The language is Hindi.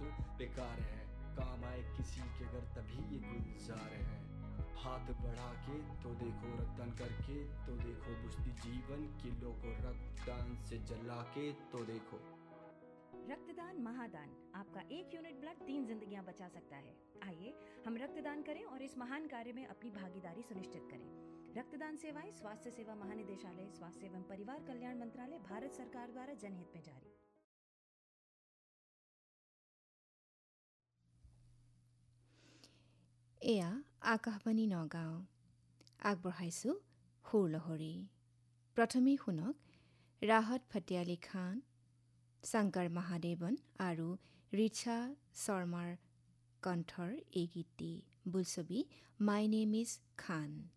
तो बेकार है, काम आए किसी के अगर तभी ये गुलजार है। हाथ बढ़ा के तो देखो, रक्तदान करके तो देखो, बुझती जीवन किलो को रक्तदान से जला के तो देखो। रक्तदान महादान, आपका 1 यूनिट ब्लड 3 जिंदगियां बचा सकता है। आइए हम रक्तदान करें और इस महान कार्य में अपनी भागीदारी सुनिश्चित करें। रक्तदान सेवाएं स्वास्थ्य सेवा महानिदेशालय, स्वास्थ्य एवं परिवार कल्याण मंत्रालय, भारत सरकार द्वारा जनहित में जारी। এয়া আকাশবাণী নগাঁও। আগবঢ়াইছোঁ সুৰলহৰী। প্ৰথমেই শুনক ৰাহত ফটিয়ালী খান, শংকৰ মহাদেৱন আৰু ৰিচা শৰ্মাৰ কণ্ঠৰ এই গীতটি। বোলছবি মাই নেম ইজ খান।